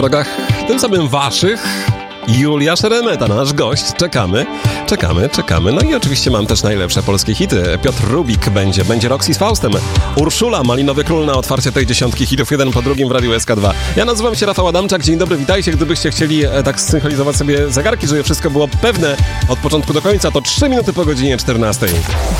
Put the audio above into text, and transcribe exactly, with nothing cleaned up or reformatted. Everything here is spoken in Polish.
progach, tym samym waszych. Julia Szeremeta, nasz gość. Czekamy, czekamy, czekamy. No i oczywiście mam też najlepsze polskie hity. Piotr Rubik będzie, będzie Roxy z Faustem. Urszula, Malinowy Król na otwarcie tej dziesiątki hitów, jeden po drugim w Radiu S K dwa. Ja nazywam się Rafał Adamczak, dzień dobry, witajcie. Gdybyście chcieli e, tak zsynchronizować sobie zegarki, żeby wszystko było pewne od początku do końca, to trzy minuty po godzinie czternastej.